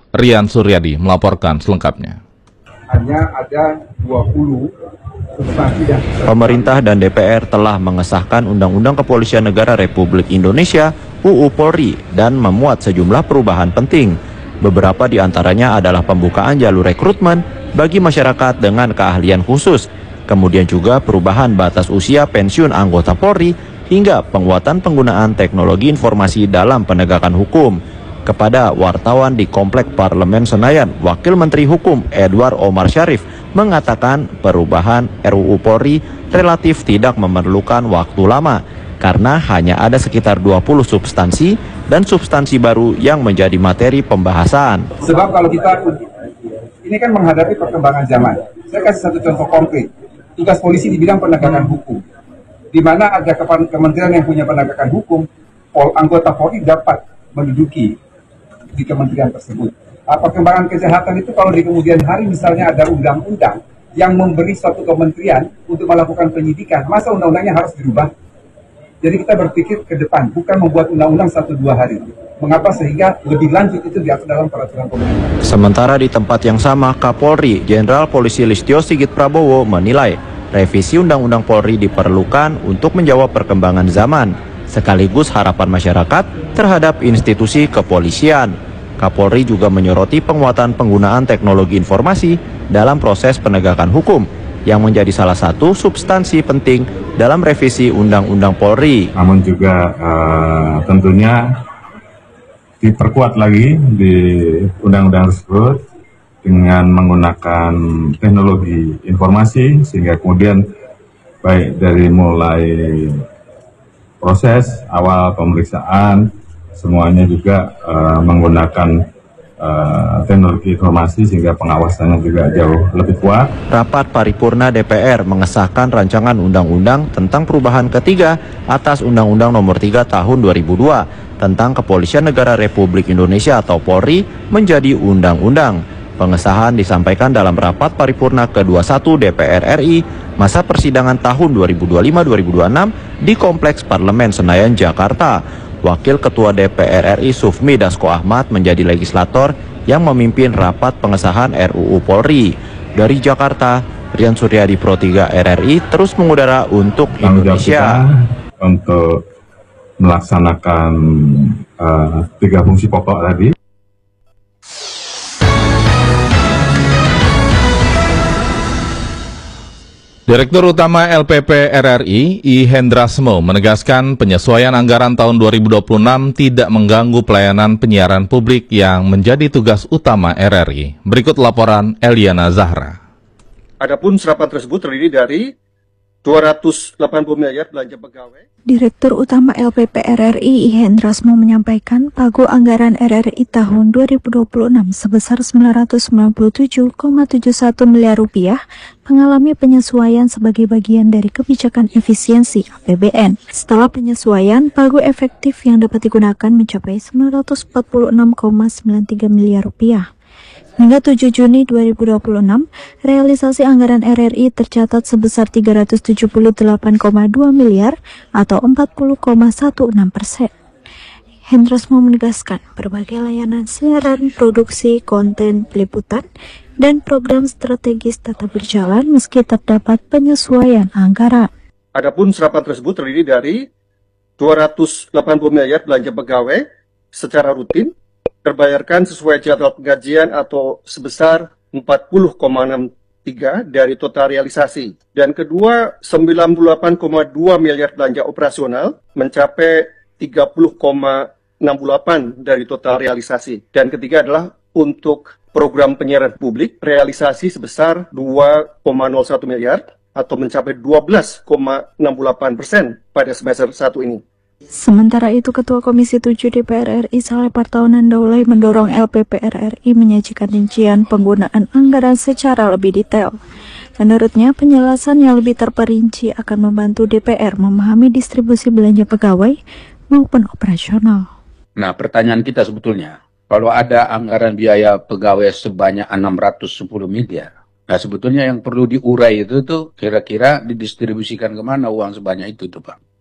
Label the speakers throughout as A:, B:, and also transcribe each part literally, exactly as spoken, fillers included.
A: Rian Suryadi melaporkan selengkapnya.
B: Hanya ada dua puluh substansi dan
C: Pemerintah dan D P R telah mengesahkan Undang-Undang Kepolisian Negara Republik Indonesia U U Polri dan memuat sejumlah perubahan penting. Beberapa di antaranya adalah pembukaan jalur rekrutmen bagi masyarakat dengan keahlian khusus, kemudian juga perubahan batas usia pensiun anggota Polri, hingga penguatan penggunaan teknologi informasi dalam penegakan hukum. Kepada wartawan di Komplek Parlemen Senayan, Wakil Menteri Hukum Edward Omar Syarif mengatakan perubahan R U U Polri relatif tidak memerlukan waktu lama karena hanya ada sekitar dua puluh substansi dan substansi baru yang menjadi materi pembahasan.
B: Sebab kalau kita ini kan menghadapi perkembangan zaman. Saya kasih satu contoh konkret. Tugas polisi di bidang penegakan hukum, di mana ada kementerian yang punya penegakan hukum, pol, anggota Polri dapat menduduki di kementerian tersebut. Nah, perkembangan kesehatan itu kalau di kemudian hari misalnya ada undang-undang yang memberi suatu kementerian untuk melakukan penyidikan, masa undang-undangnya harus dirubah? Jadi kita berpikir ke depan, bukan membuat undang-undang satu dua hari. Mengapa? Sehingga lebih lanjut itu diatur dalam peraturan pemerintah.
C: Sementara di tempat yang sama, Kapolri Jenderal Polisi Listio Sigit Prabowo menilai revisi Undang-Undang Polri diperlukan untuk menjawab perkembangan zaman, sekaligus harapan masyarakat terhadap institusi kepolisian. Kapolri juga menyoroti penguatan penggunaan teknologi informasi dalam proses penegakan hukum, yang menjadi salah satu substansi penting dalam revisi Undang-Undang Polri.
D: Namun juga uh, tentunya diperkuat lagi di undang-undang tersebut dengan menggunakan teknologi informasi, sehingga kemudian baik dari mulai proses awal pemeriksaan semuanya juga uh, menggunakan uh, teknologi informasi, sehingga pengawasannya juga jauh lebih kuat.
C: Rapat paripurna D P R mengesahkan rancangan undang-undang tentang perubahan ketiga atas Undang-Undang Nomor tiga Tahun dua ribu dua tentang Kepolisian Negara Republik Indonesia atau Polri menjadi undang-undang. Pengesahan disampaikan dalam rapat paripurna ke dua puluh satu D P R R I masa persidangan tahun dua ribu dua puluh lima dua ribu dua puluh enam di Kompleks Parlemen Senayan, Jakarta. Wakil Ketua D P R R I Sufmi Dasko Ahmad menjadi legislator yang memimpin rapat pengesahan R U U Polri. Dari Jakarta, Rian Suryadi Pro tiga R R I terus mengudara untuk Indonesia.
D: Untuk melaksanakan uh, tiga fungsi pokok tadi.
A: Direktur Utama L P P R R I, I Hendrasmo, menegaskan penyesuaian anggaran tahun dua ribu dua puluh enam tidak mengganggu pelayanan penyiaran publik yang menjadi tugas utama R R I. Berikut laporan Eliana Zahra.
E: Adapun serapan tersebut terdiri dari dua ratus delapan puluh miliar belanja pegawai.
F: Direktur Utama L P P R R I, I Hendrasmo, menyampaikan pagu anggaran R R I tahun dua ribu dua puluh enam sebesar sembilan ratus sembilan puluh tujuh koma tujuh satu miliar rupiah mengalami penyesuaian sebagai bagian dari kebijakan efisiensi A P B N. Setelah penyesuaian, pagu efektif yang dapat digunakan mencapai sembilan ratus empat puluh enam koma sembilan tiga miliar rupiah. Hingga tujuh Juni dua ribu dua puluh enam, realisasi anggaran R R I tercatat sebesar tiga ratus tujuh puluh delapan koma dua miliar atau empat puluh koma enam belas persen. Hendrasmo menegaskan berbagai layanan siaran, produksi, konten, peliputan, dan program strategis tetap berjalan meski terdapat penyesuaian anggaran.
E: Adapun serapan tersebut terdiri dari dua ratus delapan puluh miliar belanja pegawai secara rutin, terbayarkan sesuai jadwal penggajian atau sebesar empat puluh koma enam tiga dari total realisasi. Dan kedua, sembilan puluh delapan koma dua miliar belanja operasional mencapai tiga puluh koma enam delapan dari total realisasi. Dan ketiga adalah untuk program penyiaran publik, realisasi sebesar dua koma nol satu miliar atau mencapai dua belas koma enam delapan persen pada semester satu ini.
F: Sementara itu, Ketua Komisi tujuh D P R R I Saleh Partaunan Daulay mendorong L P P R R I menyajikan rincian penggunaan anggaran secara lebih detail. Menurutnya, penjelasan yang lebih terperinci akan membantu D P R memahami distribusi belanja pegawai maupun operasional.
G: Nah, pertanyaan kita sebetulnya, kalau ada anggaran biaya pegawai sebanyak enam ratus sepuluh miliar, nah sebetulnya yang perlu diurai itu tuh kira-kira didistribusikan kemana uang sebanyak itu tuh Pak?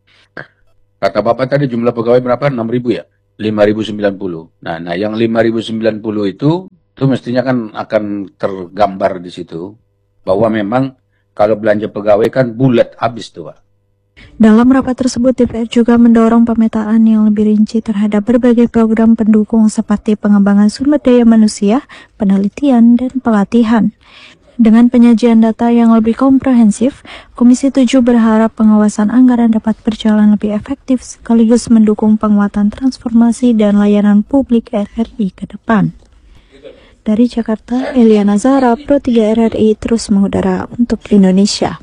G: Kata Bapak tadi jumlah pegawai berapa? enam ribu ya? lima ribu sembilan puluh. Nah, nah yang lima ribu sembilan puluh itu Itu mestinya kan akan tergambar di situ bahwa memang kalau belanja pegawai kan bulat habis tuh, Pak.
F: Dalam rapat tersebut, D P R juga mendorong pemetaan yang lebih rinci terhadap berbagai program pendukung seperti pengembangan sumber daya manusia, penelitian, dan pelatihan. Dengan penyajian data yang lebih komprehensif, Komisi tujuh berharap pengawasan anggaran dapat berjalan lebih efektif sekaligus mendukung penguatan transformasi dan layanan publik R R I ke depan. Dari Jakarta, Eliana Zahra, Pro tiga R R I terus mengudara untuk Indonesia.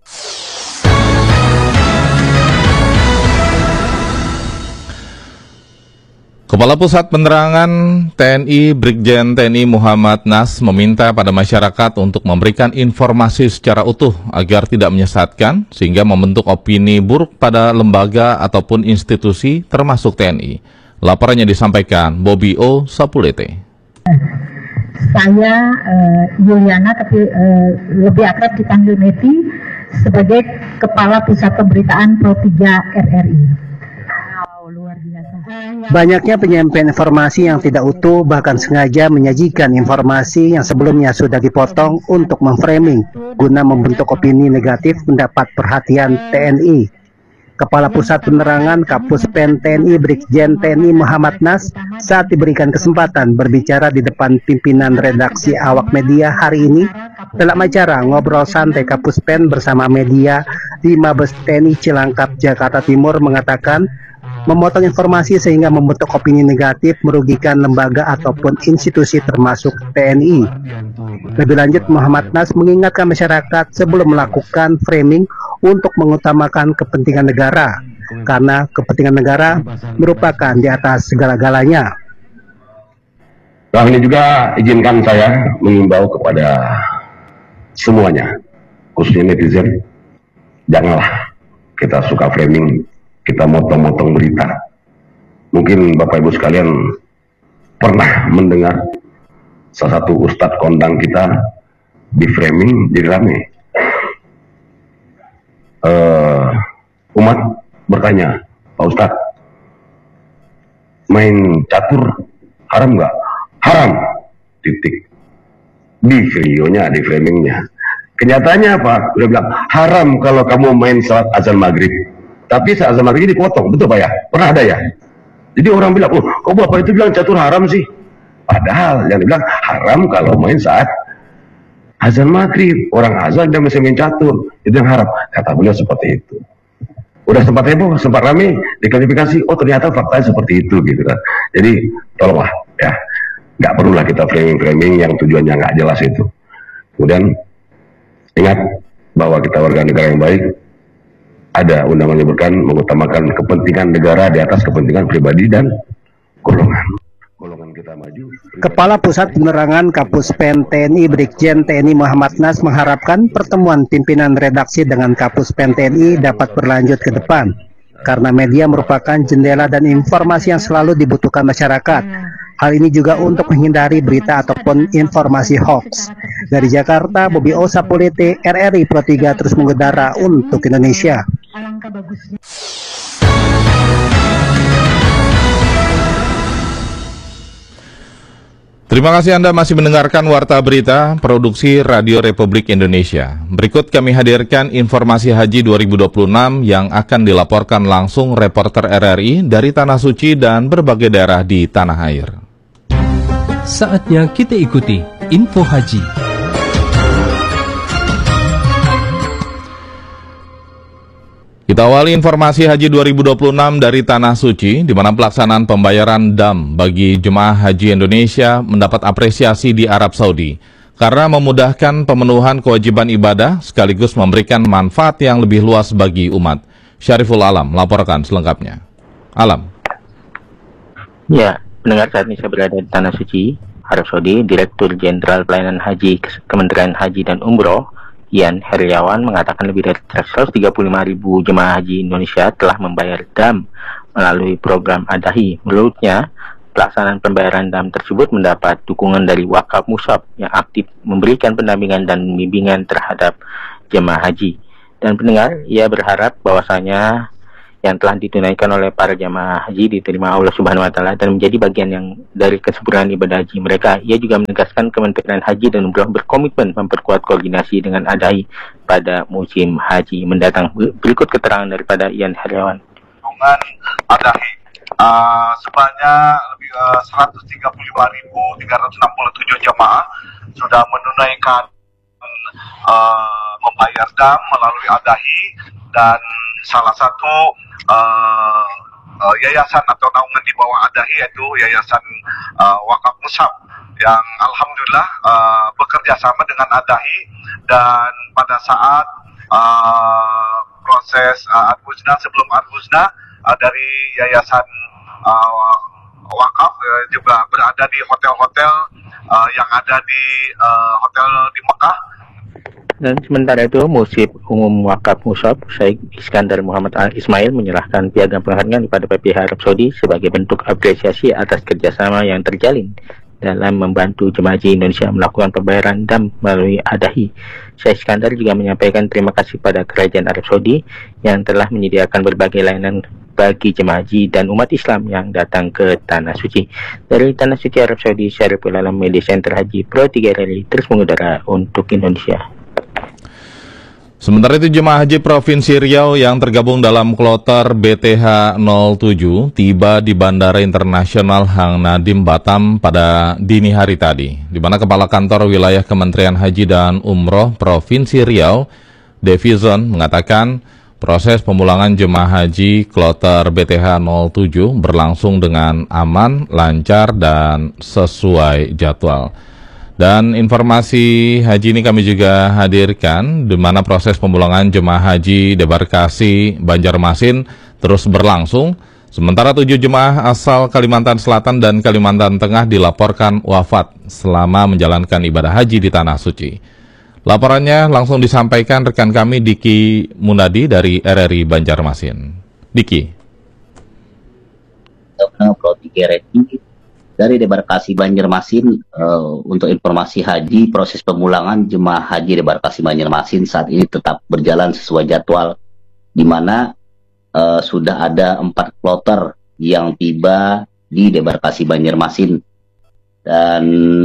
A: Kepala Pusat Penerangan T N I Brigjen T N I Muhammad Nas meminta pada masyarakat untuk memberikan informasi secara utuh agar tidak menyesatkan sehingga membentuk opini buruk pada lembaga ataupun institusi termasuk T N I. Laporannya disampaikan Bobby O. Sapulete.
H: Saya uh, Yuliana, tapi uh, lebih akrab dipanggil Meti, sebagai Kepala Pusat Pemberitaan Pro tiga R R I.
I: Banyaknya penyampaian informasi yang tidak utuh, bahkan sengaja menyajikan informasi yang sebelumnya sudah dipotong untuk memframing guna membentuk opini negatif mendapat perhatian T N I. Kepala Pusat Penerangan Kapuspen T N I Brigjen T N I Muhammad Nas saat diberikan kesempatan berbicara di depan pimpinan redaksi awak media hari ini dalam acara Ngobrol Santai Kapuspen bersama media di Mabes T N I Cilangkap, Jakarta Timur mengatakan memotong informasi sehingga membentuk opini negatif merugikan lembaga ataupun institusi termasuk T N I. Lebih lanjut, Muhammad Nas mengingatkan masyarakat sebelum melakukan framing untuk mengutamakan kepentingan negara, karena kepentingan negara merupakan di atas segala-galanya.
J: Nah, ini juga izinkan saya mengimbau kepada semuanya, khususnya netizen, janganlah kita suka framing, kita motong-motong berita. Mungkin Bapak Ibu sekalian pernah mendengar salah satu ustadz kondang kita di framing jadi rame. Uh, umat bertanya, Pak Ustadz, main catur haram nggak? Haram. Titik. Di videonya, di framingnya. Kenyataannya apa? Udah bilang haram kalau kamu main salat azan maghrib. Tapi saat azan maghrib dipotong, betul Pak ya? Pernah ada ya? Jadi orang bilang, oh, kok Bapak itu bilang catur haram sih? Padahal yang dibilang haram kalau main saat azan maghrib. Orang azan dia masih main catur, itu yang haram. Kata beliau seperti itu. Udah sempat heboh, sempat rame, diklarifikasi, oh ternyata faktanya seperti itu gitu kan. Jadi tolonglah ya, nggak perlulah kita framing-framing yang tujuannya nggak jelas itu. Kemudian ingat bahwa kita warga negara yang baik, ada undang yang menyebutkan mengutamakan kepentingan negara di atas kepentingan pribadi dan golongan. Golongan kita maju.
I: Kepala Pusat Penerangan Kapuspen T N I Brigjen T N I Muhammad Nas mengharapkan pertemuan pimpinan redaksi dengan Kapuspen T N I dapat berlanjut ke depan, karena media merupakan jendela dan informasi yang selalu dibutuhkan masyarakat. Hal ini juga untuk menghindari berita ataupun informasi hoax. Dari Jakarta, Bobby O. Sapulete, R R I Pro tiga terus mengudara untuk Indonesia.
A: Terima kasih Anda masih mendengarkan Warta Berita Produksi Radio Republik Indonesia. Berikut kami hadirkan informasi Haji dua ribu dua puluh enam yang akan dilaporkan langsung reporter R R I dari Tanah Suci dan berbagai daerah di tanah air.
K: Saatnya kita ikuti info haji.
A: Kita awali informasi Haji dua ribu dua puluh enam dari Tanah Suci, di mana pelaksanaan pembayaran dam bagi jemaah haji Indonesia mendapat apresiasi di Arab Saudi karena memudahkan pemenuhan kewajiban ibadah sekaligus memberikan manfaat yang lebih luas bagi umat. Syariful Alam melaporkan selengkapnya. Alam.
L: Ya, pendengar, saat ini saya berada di Tanah Suci, Arab Saudi. Direktur Jenderal Pelayanan Haji Kementerian Haji dan Umroh Ian Heriawan mengatakan lebih dari seratus tiga puluh lima ribu jemaah haji Indonesia telah membayar dam melalui program Adahi. Menurutnya, pelaksanaan pembayaran dam tersebut mendapat dukungan dari Wakaf Musab yang aktif memberikan pendampingan dan bimbingan terhadap jemaah haji. Dan pendengar, ia berharap bahwasanya yang telah ditunaikan oleh para jamaah haji diterima Allah Subhanahu wa taala dan menjadi bagian yang dari kesempurnaan ibadah haji mereka. Ia juga menegaskan Kementerian Haji dan Umroh berkomitmen memperkuat koordinasi dengan A D A I pada musim haji mendatang. Berikut keterangan daripada Ian Heriawan.
M: Dengan A D A I uh, sebanyak lebih uh, seratus tiga puluh lima ribu tiga ratus enam puluh tujuh jamaah sudah menunaikan uh, membayar dam melalui A D A I, dan salah satu uh, uh, yayasan atau naungan di bawah A D A I yaitu Yayasan uh, Wakaf Musab yang alhamdulillah uh, bekerja sama dengan A D A I, dan pada saat uh, proses uh, Arbuzna sebelum Arbuzna uh, dari Yayasan uh, Wakaf uh, juga berada di hotel-hotel uh, yang ada di uh, hotel di Mekah.
L: Dan sementara itu, Musib Umum Wakaf Musab Syekh Iskandar Muhammad Al Ismail menyerahkan piagam penghargaan kepada P P H Arab Saudi sebagai bentuk apresiasi atas kerjasama yang terjalin dalam membantu jemaah haji Indonesia melakukan pembayaran dam melalui A D A I. Syekh Iskandar juga menyampaikan terima kasih pada Kerajaan Arab Saudi yang telah menyediakan berbagai layanan bagi jemaah haji dan umat Islam yang datang ke Tanah Suci. Dari Tanah Suci Arab Saudi, Syariful Alam Media Center Haji Pro tiga R R I terus mengudara untuk Indonesia.
A: Sementara itu, jemaah haji Provinsi Riau yang tergabung dalam kloter B T H nol tujuh tiba di Bandara Internasional Hang Nadim Batam pada dini hari tadi, di mana Kepala Kantor Wilayah Kementerian Haji dan Umroh Provinsi Riau, Devizon, mengatakan proses pemulangan jemaah haji kloter B T H nol tujuh berlangsung dengan aman, lancar, dan sesuai jadwal. Dan informasi haji ini kami juga hadirkan, di mana proses pemulangan jemaah haji debarkasi Banjarmasin terus berlangsung, sementara tujuh jemaah asal Kalimantan Selatan dan Kalimantan Tengah dilaporkan wafat selama menjalankan ibadah haji di Tanah Suci. Laporannya langsung disampaikan rekan kami Diki Munadi dari R R I Banjarmasin. Diki.
N: Pro tiga R R I dari debarkasi Banjarmasin, uh, untuk informasi haji, proses pemulangan jemaah haji debarkasi Banjarmasin saat ini tetap berjalan sesuai jadwal, di mana uh, sudah ada empat kloter yang tiba di debarkasi Banjarmasin, dan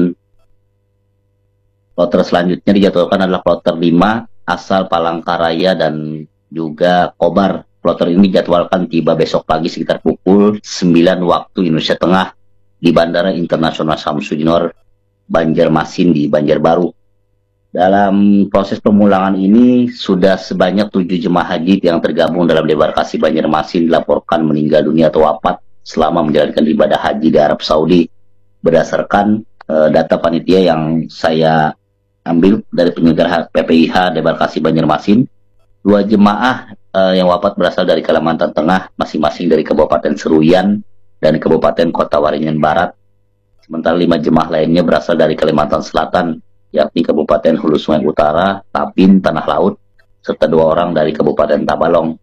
N: kloter selanjutnya dijadwalkan adalah kloter lima asal Palangkaraya dan juga Kobar. Kloter ini dijadwalkan tiba besok pagi sekitar pukul sembilan waktu Indonesia Tengah di Bandara Internasional Samsudinor Banjarmasin di Banjarbaru. Dalam proses pemulangan ini sudah sebanyak tujuh jemaah haji yang tergabung dalam debarkasi Banjarmasin dilaporkan meninggal dunia atau wafat selama menjalankan ibadah haji di Arab Saudi. Berdasarkan uh, data panitia yang saya ambil dari penyelenggara P P I H debarkasi Banjarmasin, dua jemaah uh, yang wafat berasal dari Kalimantan Tengah, masing-masing dari Kabupaten Seruyan dan Kabupaten Kota Waringin Barat. Sementara lima jemaah lainnya berasal dari Kalimantan Selatan, yakni Kabupaten Hulu Sungai Utara, Tapin, Tanah Laut, serta dua orang dari Kabupaten Tabalong.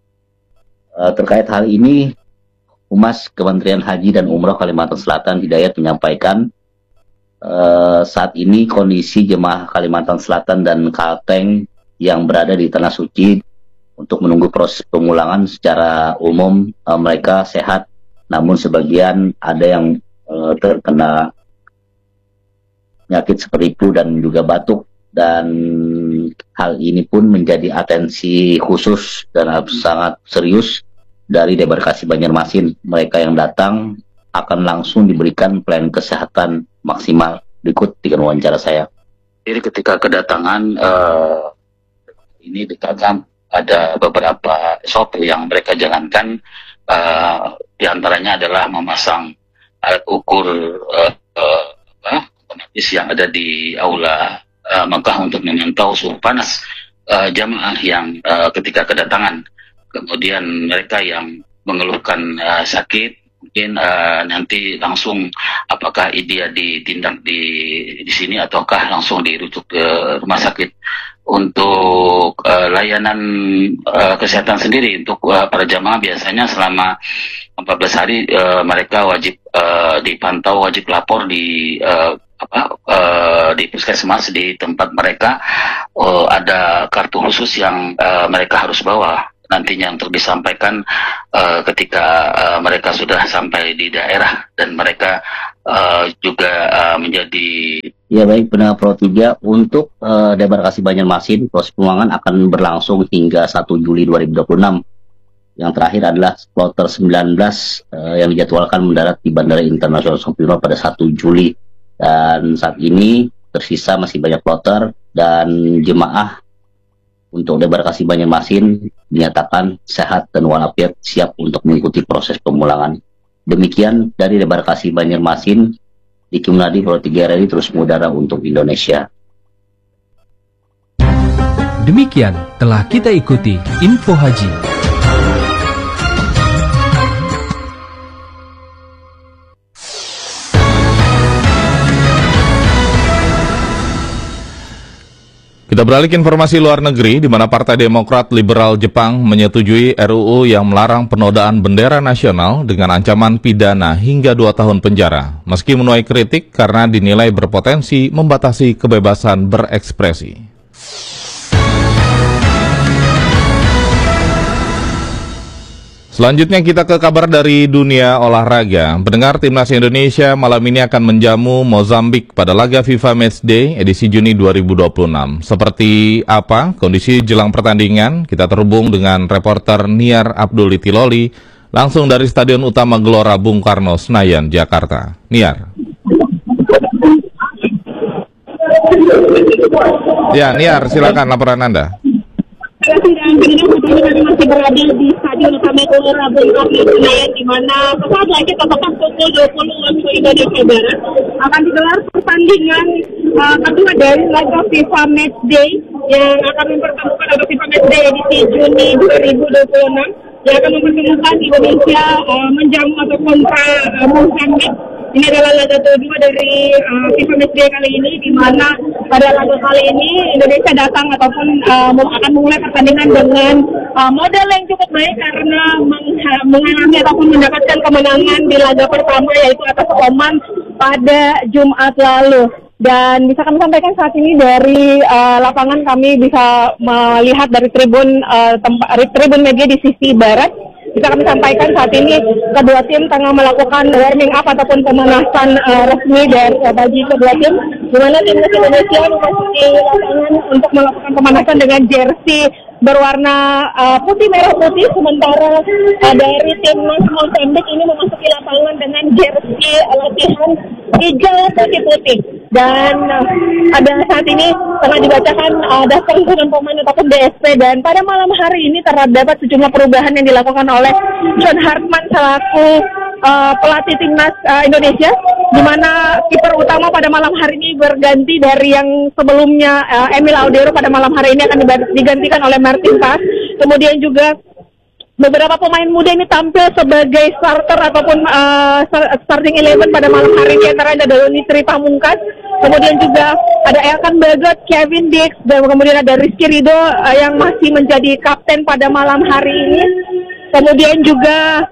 N: E, terkait hal ini, Humas Kementerian Haji dan Umroh Kalimantan Selatan Hidayat menyampaikan e, saat ini kondisi jemaah Kalimantan Selatan dan Kalteng yang berada di Tanah Suci untuk menunggu proses pemulangan secara umum e, mereka sehat. Namun sebagian ada yang uh, terkena penyakit seperti flu dan juga batuk, dan hal ini pun menjadi atensi khusus dan sangat serius dari debarkasi Banjarmasin. Mereka yang datang akan langsung diberikan pelayanan kesehatan maksimal. Berikut dengan wawancara saya. Jadi ketika kedatangan uh, ini dikatakan ada beberapa S O P yang mereka jalankan. Uh, di antaranya adalah memasang alat ukur uh, uh, uh, yang ada di aula uh, Mekah untuk memantau suhu panas uh, jamaah yang uh, ketika kedatangan. Kemudian mereka yang mengeluhkan uh, sakit, mungkin uh, nanti langsung apakah dia ditindak di di sini ataukah langsung dirujuk ke rumah sakit. Untuk uh, layanan uh, kesehatan sendiri untuk uh, para jamaah biasanya selama empat belas hari uh, mereka wajib uh, dipantau, wajib lapor di uh, apa uh, di puskesmas di tempat mereka. Uh, ada kartu khusus yang uh, mereka harus bawa.
L: nantinya untuk disampaikan uh, ketika uh, mereka sudah sampai di daerah dan mereka uh, juga uh, menjadi.
N: Ya baik, benar Pro tiga, untuk uh, debarkasi Banjarmasin proses pemulangan akan berlangsung hingga satu Juli dua ribu dua puluh enam. Yang terakhir adalah kloter sembilan belas uh, yang dijadwalkan mendarat di Bandara Internasional Sukarno pada satu Juli. Dan saat ini tersisa masih banyak kloter dan jemaah untuk debarkasi Banjarmasin dinyatakan sehat dan walafiat, siap untuk mengikuti proses pemulangan. Demikian dari debarkasi Banjarmasin, di Kimnadi Pro tiga R R I terus mengudara untuk Indonesia.
K: Demikian telah kita ikuti Info Haji.
A: Kita beralih ke informasi luar negeri, di mana Partai Demokrat Liberal Jepang menyetujui R U U yang melarang penodaan bendera nasional dengan ancaman pidana hingga dua tahun penjara, meski menuai kritik karena dinilai berpotensi membatasi kebebasan berekspresi. Selanjutnya kita ke kabar dari dunia olahraga. Pendengar, Timnas Indonesia malam ini akan menjamu Mozambik pada laga FIFA Matchday edisi Juni dua ribu dua puluh enam. Seperti apa kondisi jelang pertandingan? Kita terhubung dengan reporter Niar Abdul Itiloli langsung dari Stadion Utama Gelora Bung Karno, Senayan, Jakarta. Niar. Ya, Niar, silakan laporan Anda.
O: Dan kami masih berada di Stadion Utama Gelora Bung Karno, Senayan, di mana sesaat lagi tepat pukul dua puluh waktu Indonesia Barat akan digelar pertandingan uh, kedua dari laga FIFA Matchday yang akan mempertemukan laga FIFA Matchday edisi Juni dua ribu dua puluh enam yang akan mempertemukan Indonesia uh, menjamu atau kontra uh, Mozambik. Ini adalah laga kedua dari uh, FIFA Matchday kali ini, di mana pada laga kali ini Indonesia datang ataupun uh, akan memulai pertandingan dengan uh, modal yang cukup baik karena meng- mengalami ataupun mendapatkan kemenangan di laga pertama, yaitu atas Oman pada Jumat lalu. Dan bisa kami sampaikan saat ini dari uh, lapangan, kami bisa melihat dari tribun uh, tempat tribun media di sisi barat. Bisa kami sampaikan saat ini kedua tim tengah melakukan warming up ataupun pemanasan uh, resmi dari uh, bagi kedua tim, di mana timnas Indonesia memasuki lapangan untuk melakukan pemanasan dengan jersey berwarna uh, putih merah putih, sementara uh, dari timnas Mozambik ini memasuki lapangan dengan jersey latihan hijau putih putih. Dan uh, ada saat ini tengah dibacakan uh, daftar dengan pemain ataupun D S P, dan pada malam hari ini terdapat sejumlah perubahan yang dilakukan oleh John Hartman selaku uh, pelatih timnas uh, Indonesia, di mana kiper utama pada malam hari ini berganti dari yang sebelumnya uh, Emil Audero. Pada malam hari ini akan digantikan oleh Martin Paes. Kemudian juga beberapa pemain muda ini tampil sebagai starter ataupun uh, starting eleven pada malam hari ini, antara ada Doni Tri Pamungkas, kemudian juga ada Elkan Bagot, Kevin Dix, dan kemudian ada Rizky Ridho uh, yang masih menjadi kapten pada malam hari ini. Kemudian juga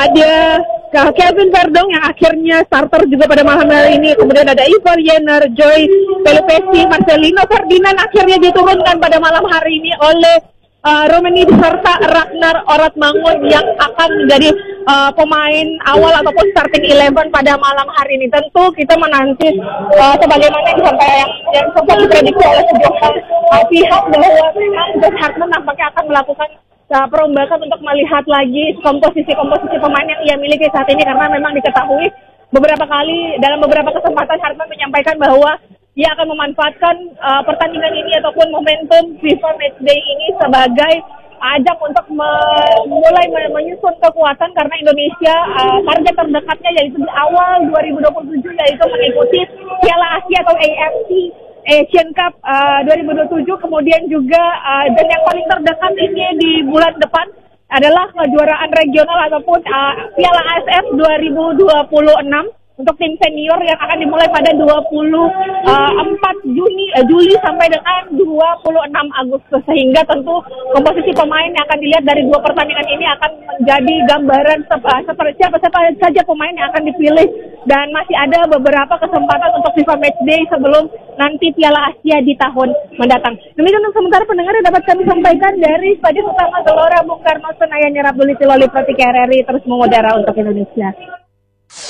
O: ada Kevin Verdong yang akhirnya starter juga pada malam hari ini. Kemudian ada Ivar Jenner, Joy Pelupesi, Marcelino Ferdinand akhirnya diturunkan pada malam hari ini oleh Uh, Romeni beserta Ragnar Oratmangun yang akan menjadi uh, pemain awal ataupun starting eleven pada malam hari ini. Tentu kita menanti uh, sebagaimana yang disampaikan, yang sempat diprediksi oleh sejumlah uh, pihak bahwa memang John Hartman nampaknya akan melakukan uh, perombakan untuk melihat lagi komposisi-komposisi pemain yang ia miliki saat ini, karena memang diketahui beberapa kali dalam beberapa kesempatan Hartman menyampaikan bahwa ia akan memanfaatkan uh, pertandingan ini ataupun momentum FIFA Matchday ini sebagai ajang untuk me- mulai menyusun kekuatan, karena Indonesia uh, target terdekatnya yaitu di awal dua ribu dua puluh tujuh yaitu mengikuti Piala Asia atau A F C Asian Cup uh, dua ribu dua puluh tujuh. Kemudian juga uh, dan yang paling terdekat ini di bulan depan adalah kejuaraan regional ataupun uh, Piala A S F dua ribu dua puluh enam. untuk tim senior yang akan dimulai pada dua puluh empat Juni, eh, Juli sampai dengan dua puluh enam Agustus, sehingga tentu komposisi pemain yang akan dilihat dari dua pertandingan ini akan menjadi gambaran seperti siapa siapa saja pemain yang akan dipilih, dan masih ada beberapa kesempatan untuk FIFA Matchday sebelum nanti Piala Asia di tahun mendatang. Demikian untuk sementara pendengar yang dapat kami sampaikan dari Stadion Utama Gelora Bung Karno Senayan Nyerap Beli Tiloli Pro tiga R R I terus mengudara untuk Indonesia.